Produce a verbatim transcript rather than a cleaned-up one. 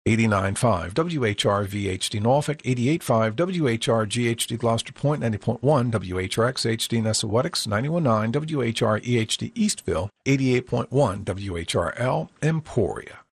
eighty-nine point five W H R V H D Norfolk, eighty-eight point five W H R G H D Gloucester Point, ninety point one W H R X H D Nessawetics, ninety-one point nine W H R E H D Eastville, eighty-eight point one W H R L Emporia.